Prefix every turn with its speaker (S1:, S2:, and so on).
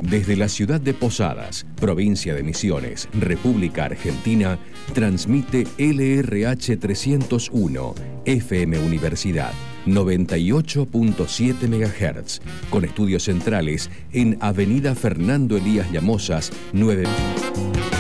S1: Desde la ciudad de Posadas, provincia de Misiones, República Argentina, transmite LRH 301, FM Universidad, 98.7 MHz, con estudios centrales en Avenida Fernando Elías Llamosas, 9.